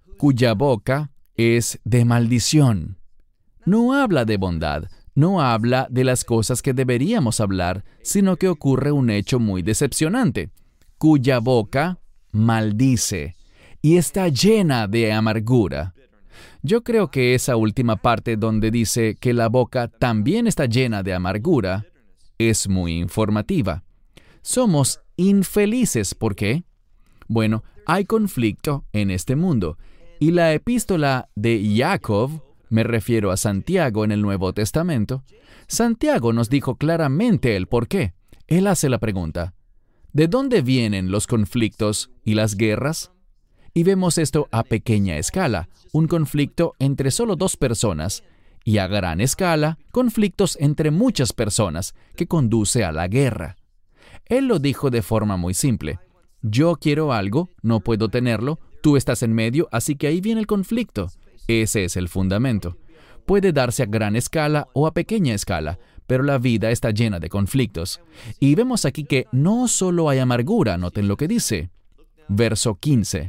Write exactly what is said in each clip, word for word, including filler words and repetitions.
cuya boca es de maldición. No habla de bondad, no habla de las cosas que deberíamos hablar, sino que ocurre un hecho muy decepcionante, cuya boca maldice y está llena de amargura. Yo creo que esa última parte donde dice que la boca también está llena de amargura es muy informativa. Somos infelices, ¿por qué? Bueno, hay conflicto en este mundo, y la epístola de Jacob, me refiero a Santiago en el Nuevo Testamento, Santiago nos dijo claramente el por qué. Él hace la pregunta, ¿de dónde vienen los conflictos y las guerras? Y vemos esto a pequeña escala, un conflicto entre solo dos personas, y a gran escala, conflictos entre muchas personas, que conduce a la guerra. Él lo dijo de forma muy simple. Yo quiero algo, no puedo tenerlo, tú estás en medio, así que ahí viene el conflicto. Ese es el fundamento. Puede darse a gran escala o a pequeña escala, pero la vida está llena de conflictos. Y vemos aquí que no solo hay amargura, noten lo que dice. Verso quince.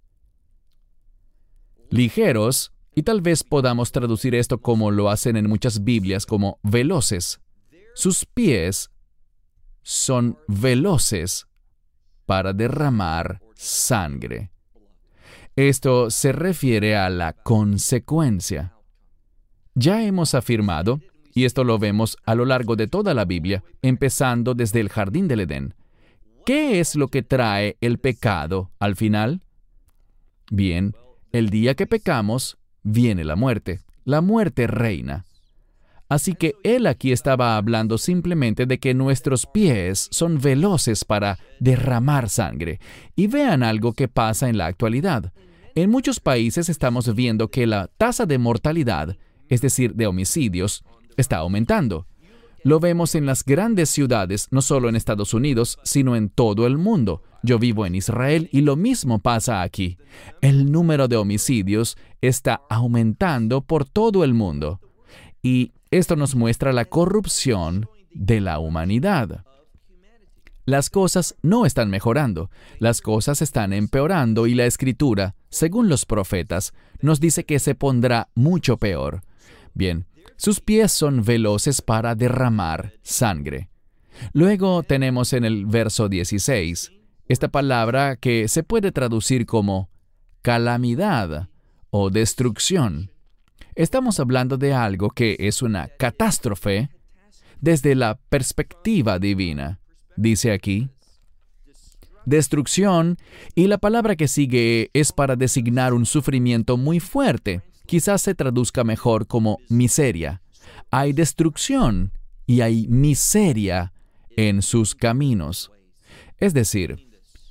Ligeros, y tal vez podamos traducir esto como lo hacen en muchas Biblias, como veloces. Sus pies son veloces para derramar sangre. Esto se refiere a la consecuencia. Ya hemos afirmado, y esto lo vemos a lo largo de toda la Biblia, empezando desde el Jardín del Edén. ¿Qué es lo que trae el pecado al final? Bien, el día que pecamos, viene la muerte. La muerte reina. Así que él aquí estaba hablando simplemente de que nuestros pies son veloces para derramar sangre. Y vean algo que pasa en la actualidad. En muchos países estamos viendo que la tasa de mortalidad, es decir, de homicidios, está aumentando. Lo vemos en las grandes ciudades, no solo en Estados Unidos, sino en todo el mundo. Yo vivo en Israel y lo mismo pasa aquí. El número de homicidios está aumentando por todo el mundo. Y esto nos muestra la corrupción de la humanidad. Las cosas no están mejorando, las cosas están empeorando y la Escritura, según los profetas, nos dice que se pondrá mucho peor. Bien, sus pies son veloces para derramar sangre. Luego tenemos en el verso dieciséis esta palabra que se puede traducir como calamidad o destrucción. Estamos hablando de algo que es una catástrofe desde la perspectiva divina. Dice aquí, destrucción, y la palabra que sigue es para designar un sufrimiento muy fuerte. Quizás se traduzca mejor como miseria. Hay destrucción y hay miseria en sus caminos. Es decir,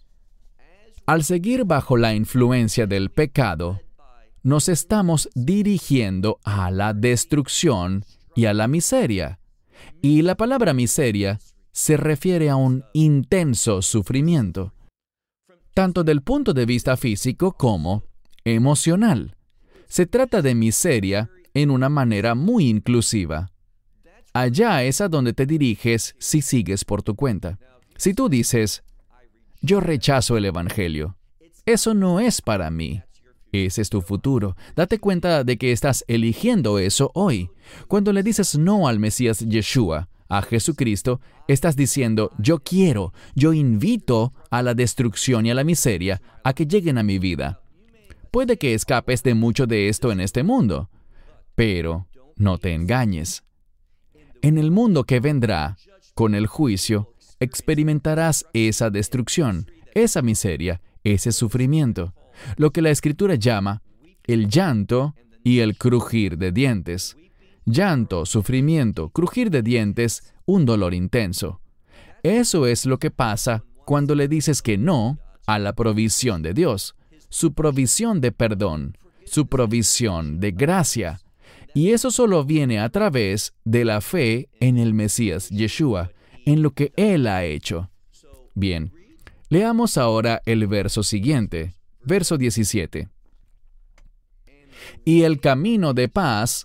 al seguir bajo la influencia del pecado, nos estamos dirigiendo a la destrucción y a la miseria. Y la palabra miseria se refiere a un intenso sufrimiento, tanto del punto de vista físico como emocional. Se trata de miseria en una manera muy inclusiva. Allá es a donde te diriges si sigues por tu cuenta. Si tú dices, yo rechazo el Evangelio, eso no es para mí. Ese es tu futuro. Date cuenta de que estás eligiendo eso hoy. Cuando le dices no al Mesías Yeshua, a Jesucristo, estás diciendo, yo quiero, yo invito a la destrucción y a la miseria a que lleguen a mi vida. Puede que escapes de mucho de esto en este mundo, pero no te engañes. En el mundo que vendrá, con el juicio, experimentarás esa destrucción, esa miseria, ese sufrimiento, lo que la Escritura llama el llanto y el crujir de dientes. Llanto, sufrimiento, crujir de dientes, un dolor intenso. Eso es lo que pasa cuando le dices que no a la provisión de Dios, su provisión de perdón, su provisión de gracia. Y eso solo viene a través de la fe en el Mesías Yeshua, en lo que Él ha hecho. Bien, leamos ahora el verso siguiente, verso diecisiete. Y el camino de paz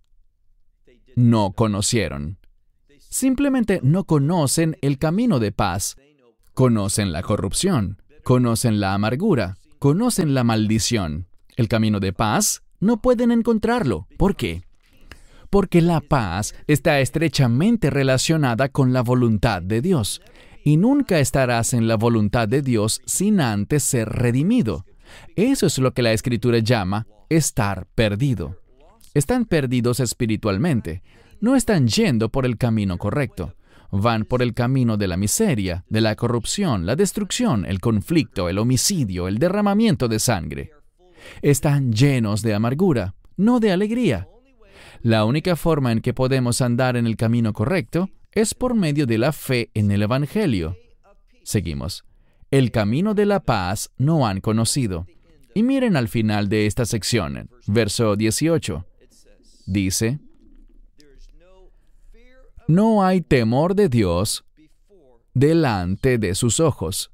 no conocieron. Simplemente no conocen el camino de paz. Conocen la corrupción, conocen la amargura, conocen la maldición. el camino de paz, no pueden encontrarlo. ¿Por qué? Porque la paz está estrechamente relacionada con la voluntad de Dios. Y nunca estarás en la voluntad de Dios sin antes ser redimido. Eso es lo que la Escritura llama estar perdido. Están perdidos espiritualmente. No están yendo por el camino correcto. Van por el camino de la miseria, de la corrupción, la destrucción, el conflicto, el homicidio, el derramamiento de sangre. Están llenos de amargura, no de alegría. La única forma en que podemos andar en el camino correcto es por medio de la fe en el Evangelio. Seguimos. El camino de la paz no han conocido. Y miren al final de esta sección, verso dieciocho. Dice, no hay temor de Dios delante de sus ojos.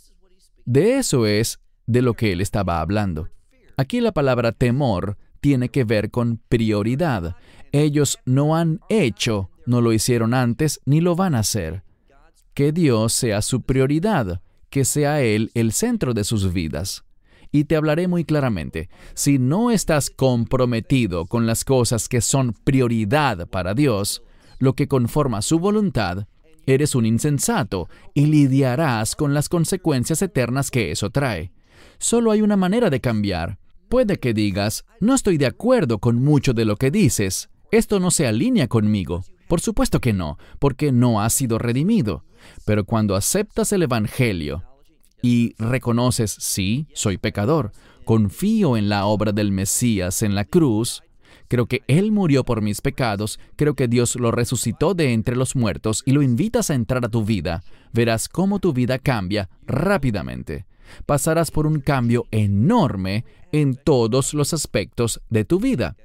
De eso es de lo que él estaba hablando. Aquí la palabra temor tiene que ver con prioridad. Ellos no han hecho, no lo hicieron antes, ni lo van a hacer. Que Dios sea su prioridad, que sea Él el centro de sus vidas. Y te hablaré muy claramente, si no estás comprometido con las cosas que son prioridad para Dios, lo que conforma su voluntad, eres un insensato y lidiarás con las consecuencias eternas que eso trae. Solo hay una manera de cambiar. Puede que digas, no estoy de acuerdo con mucho de lo que dices. Esto no se alinea conmigo. Por supuesto que no, porque no has sido redimido. Pero cuando aceptas el Evangelio y reconoces, sí, soy pecador, confío en la obra del Mesías en la cruz, creo que Él murió por mis pecados, creo que Dios lo resucitó de entre los muertos y lo invitas a entrar a tu vida, verás cómo tu vida cambia rápidamente. Pasarás por un cambio enorme en todos los aspectos de tu vida.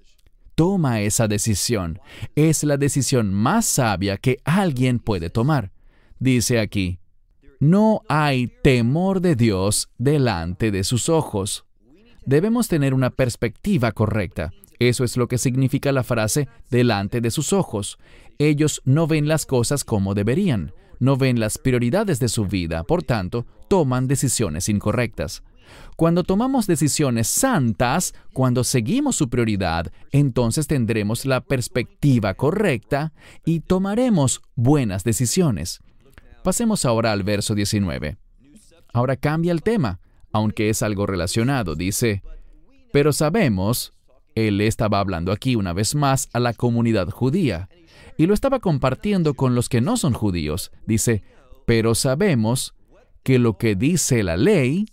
Toma esa decisión. Es la decisión más sabia que alguien puede tomar. Dice aquí, no hay temor de Dios delante de sus ojos. Debemos tener una perspectiva correcta. Eso es lo que significa la frase delante de sus ojos. Ellos no ven las cosas como deberían. No ven las prioridades de su vida, por tanto, toman decisiones incorrectas. Cuando tomamos decisiones santas, cuando seguimos su prioridad, entonces tendremos la perspectiva correcta y tomaremos buenas decisiones. Pasemos ahora al verso diecinueve. Ahora cambia el tema, aunque es algo relacionado. Dice, pero sabemos, él estaba hablando aquí una vez más a la comunidad judía, y lo estaba compartiendo con los que no son judíos. Dice, pero sabemos que lo que dice la ley.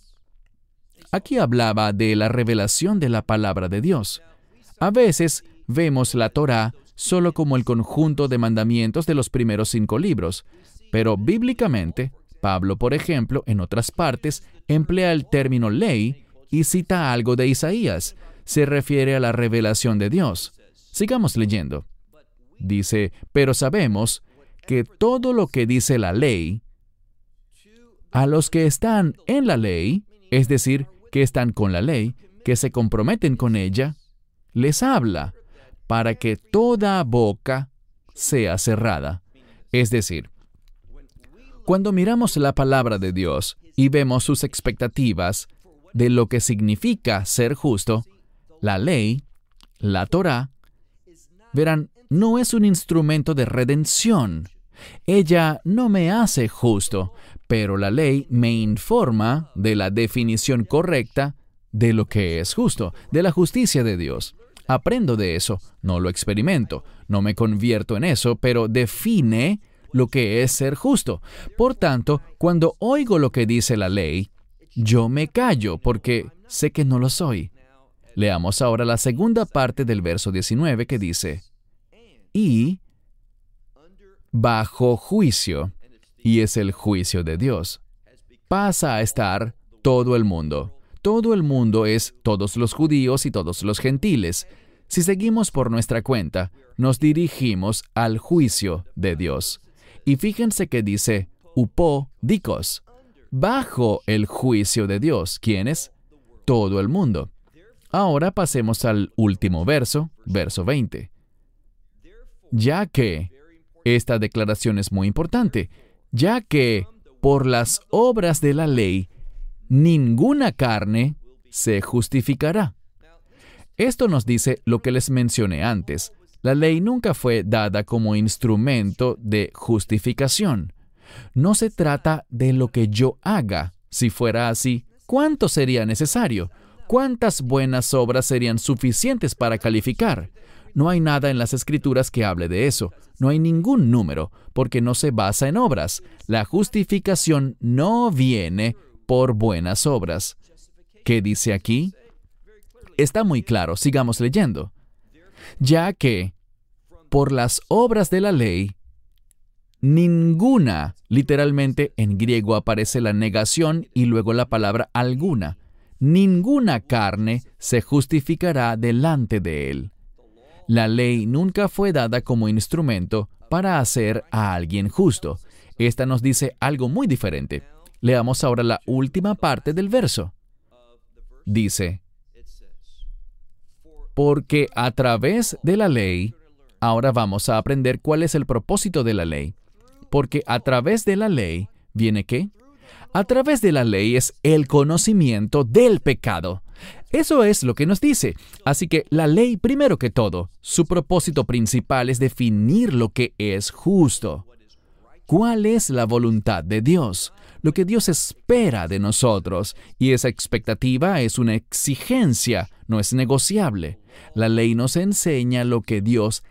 Aquí hablaba de la revelación de la palabra de Dios. A veces vemos la Torá solo como el conjunto de mandamientos de los primeros cinco libros, pero bíblicamente, Pablo, por ejemplo, en otras partes, emplea el término ley y cita algo de Isaías. Se refiere a la revelación de Dios. Sigamos leyendo. Dice, pero sabemos que todo lo que dice la ley, a los que están en la ley, es decir, que están con la ley, que se comprometen con ella, les habla para que toda boca sea cerrada. Es decir, cuando miramos la palabra de Dios y vemos sus expectativas de lo que significa ser justo, la ley, la Torá, verán, no es un instrumento de redención. Ella no me hace justo, pero la ley me informa de la definición correcta de lo que es justo, de la justicia de Dios. Aprendo de eso, no lo experimento, no me convierto en eso, pero define lo que es ser justo. Por tanto, cuando oigo lo que dice la ley, yo me callo porque sé que no lo soy. Leamos ahora la segunda parte del verso diecinueve que dice, y bajo juicio, y es el juicio de Dios, pasa a estar todo el mundo. Todo el mundo es todos los judíos y todos los gentiles. Si seguimos por nuestra cuenta, nos dirigimos al juicio de Dios. Y fíjense que dice, upo dikos, bajo el juicio de Dios. ¿Quiénes? Todo el mundo. Ahora pasemos al último verso, verso veinte. Ya que, esta declaración es muy importante, ya que por las obras de la ley, ninguna carne se justificará. Esto nos dice lo que les mencioné antes. La ley nunca fue dada como instrumento de justificación. No se trata de lo que yo haga. Si fuera así, ¿cuánto sería necesario? ¿Cuántas buenas obras serían suficientes para calificar? No hay nada en las Escrituras que hable de eso. No hay ningún número, porque no se basa en obras. La justificación no viene por buenas obras. ¿Qué dice aquí? Está muy claro, sigamos leyendo. Ya que, por las obras de la ley, ninguna, literalmente en griego aparece la negación y luego la palabra alguna, ninguna carne se justificará delante de él. La ley nunca fue dada como instrumento para hacer a alguien justo. Esta nos dice algo muy diferente. Leamos ahora la última parte del verso. Dice, porque a través de la ley, ahora vamos a aprender cuál es el propósito de la ley. Porque a través de la ley, ¿viene qué? A través de la ley es el conocimiento del pecado. Eso es lo que nos dice. Así que la ley, primero que todo, su propósito principal es definir lo que es justo. ¿Cuál es la voluntad de Dios? Lo que Dios espera de nosotros. Y esa expectativa es una exigencia, no es negociable. La ley nos enseña lo que Dios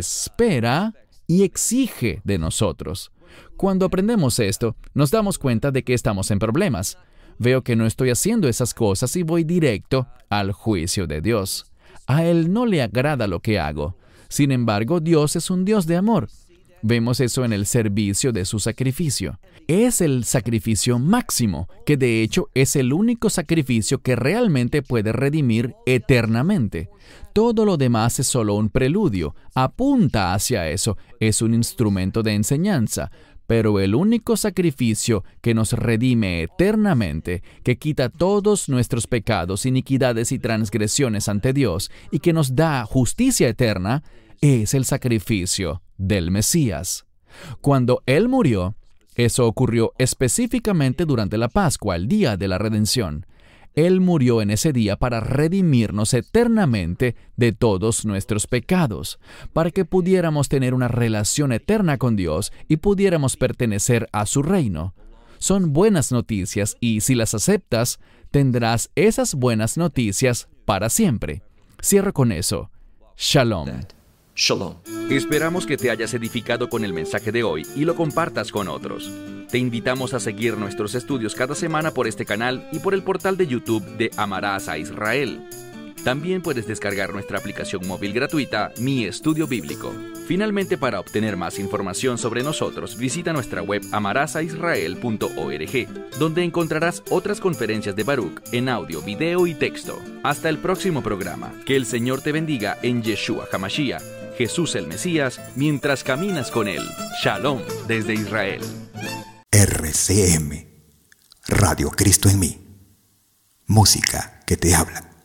espera y exige de nosotros. Cuando aprendemos esto, nos damos cuenta de que estamos en problemas. Veo que no estoy haciendo esas cosas y voy directo al juicio de Dios. A Él no le agrada lo que hago. Sin embargo, Dios es un Dios de amor. Vemos eso en el servicio de su sacrificio. Es el sacrificio máximo, que de hecho es el único sacrificio que realmente puede redimir eternamente. Todo lo demás es solo un preludio, apunta hacia eso, es un instrumento de enseñanza. Pero el único sacrificio que nos redime eternamente, que quita todos nuestros pecados, iniquidades y transgresiones ante Dios, y que nos da justicia eterna, es el sacrificio del Mesías. Cuando Él murió, eso ocurrió específicamente durante la Pascua, el día de la redención. Él murió en ese día para redimirnos eternamente de todos nuestros pecados, para que pudiéramos tener una relación eterna con Dios y pudiéramos pertenecer a su reino. Son buenas noticias y si las aceptas, tendrás esas buenas noticias para siempre. Cierro con eso. Shalom. Shalom. Esperamos que te hayas edificado con el mensaje de hoy y lo compartas con otros. Te invitamos a seguir nuestros estudios cada semana por este canal y por el portal de YouTube de Amarás a Israel. También puedes descargar nuestra aplicación móvil gratuita, Mi Estudio Bíblico. Finalmente, para obtener más información sobre nosotros, visita nuestra web amarás a israel punto org, donde encontrarás otras conferencias de Baruch en audio, video y texto. Hasta el próximo programa. Que el Señor te bendiga en Yeshua HaMashiach, Jesús el Mesías, mientras caminas con Él. Shalom desde Israel. R C M, Radio Cristo en mí. Música que te habla.